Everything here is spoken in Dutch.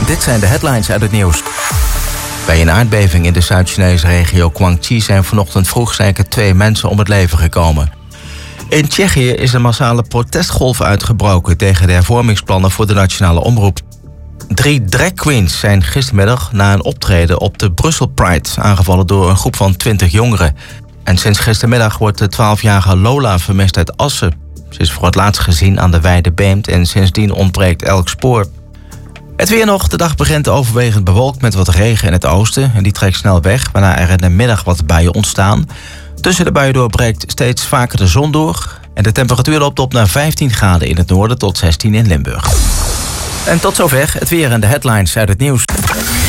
dit zijn de headlines uit het nieuws. Bij een aardbeving in de Zuid-Chinese regio Guangxi zijn vanochtend vroeg zeker 2 mensen om het leven gekomen. In Tsjechië is een massale protestgolf uitgebroken tegen de hervormingsplannen voor de nationale omroep. 3 drag queens zijn gistermiddag na een optreden op de Brussel Pride aangevallen door een groep van 20 jongeren. En sinds gistermiddag wordt de 12-jarige Lola vermist uit Assen. Ze is voor het laatst gezien aan de Weide Beemd en sindsdien ontbreekt elk spoor. Het weer nog. De dag begint overwegend bewolkt met wat regen in het oosten. En die trekt snel weg, waarna er in de middag wat buien ontstaan. Tussen de buien door breekt steeds vaker de zon door. En de temperatuur loopt op naar 15 graden in het noorden tot 16 in Limburg. En tot zover het weer en de headlines uit het nieuws.